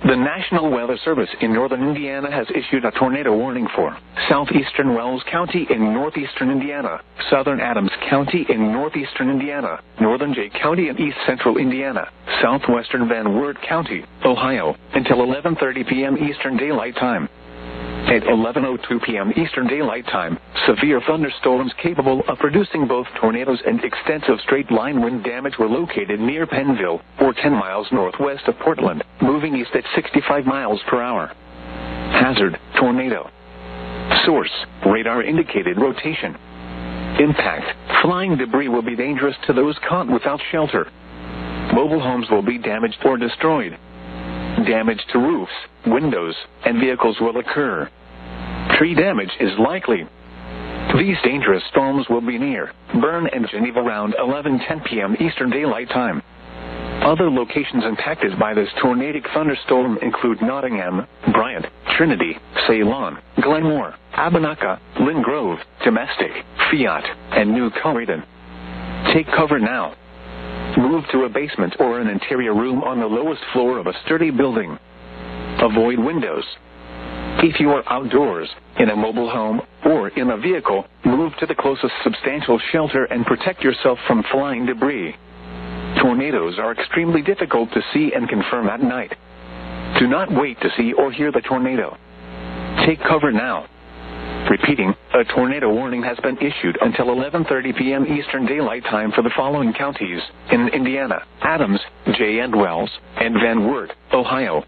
The National Weather Service in northern Indiana has issued a tornado warning for southeastern Wells County in northeastern Indiana, southern Adams County in northeastern Indiana, northern Jay County in east central Indiana, southwestern Van Wert County, Ohio, until 11:30 p.m. Eastern Daylight Time. At 11:02 p.m. Eastern Daylight Time, severe thunderstorms capable of producing both tornadoes and extensive straight-line wind damage were located near Pennville, or 10 miles northwest of Portland, moving east at 65 miles per hour. Hazard, tornado. Source, radar-indicated rotation. Impact, flying debris will be dangerous to those caught without shelter. Mobile homes will be damaged or destroyed. Damage to roofs, windows, and vehicles will occur. Tree damage is likely. These dangerous storms will be near Bern and Geneva around 11:10 p.m. Eastern Daylight Time. Other locations impacted by this tornadic thunderstorm include Nottingham, Bryant, Trinity, Ceylon, Glenmore, Abenaka, Lynn Grove, Domestic, Fiat, and New Corydon. Take cover now. Move to a basement or an interior room on the lowest floor of a sturdy building. Avoid windows. If you are outdoors, in a mobile home, or in a vehicle, move to the closest substantial shelter and protect yourself from flying debris. Tornadoes are extremely difficult to see and confirm at night. Do not wait to see or hear the tornado. Take cover now. Repeating, a tornado warning has been issued until 11:30 p.m. Eastern Daylight Time for the following counties in Indiana: Adams, Jay and Wells, and Van Wert, Ohio.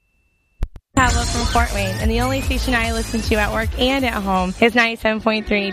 Pablo from Fort Wayne, and the only station I listen to at work and at home is 97.3